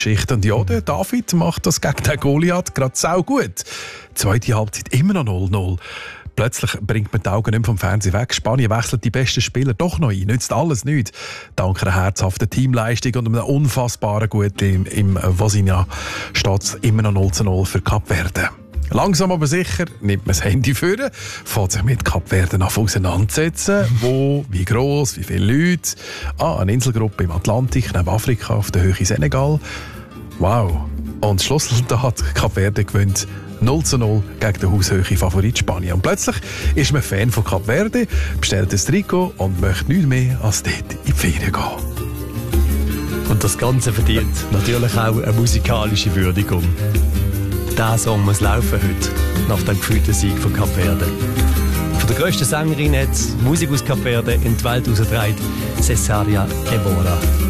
Geschichte. Und ja, der David macht das gegen den Goliath gerade sau gut. Zweite Halbzeit immer noch 0-0. Plötzlich bringt man die Augen nicht vom Fernsehen weg. Spanien wechselt die besten Spieler doch noch ein. Nützt alles nichts. Dank einer herzhaften Teamleistung und einem unfassbaren Guten im Vosinha steht es immer noch 0-0 für Kap Verde. Langsam aber sicher nimmt man das Handy vor, fängt sich mit Kap Verde auseinandersetzen. Wo, wie gross, wie viele Leute. Eine Inselgruppe im Atlantik, neben Afrika, auf der Höhe Senegal. Wow. Und das Schlussresultat, Kap Verde gewinnt 0-0 gegen den haushöchsten Favorit Spanien. Und plötzlich ist man Fan von Kap Verde, bestellt ein Trikot und möchte nichts mehr als dort in die Ferien gehen. Und das Ganze verdient natürlich auch eine musikalische Würdigung. Dieser Song muss laufen heute, nach dem gefühlten Sieg von Kap Verde. Von der grössten Sängerin hat Musik aus Kap Verde in die Welt herausgetragen, Cesaria Evora.